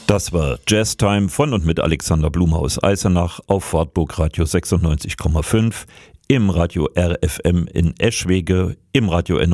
Das war Jazztime von und mit Alexander Blume aus Eisenach auf Wartburg Radio 96,5, im Radio RFM in Eschwege, im Radio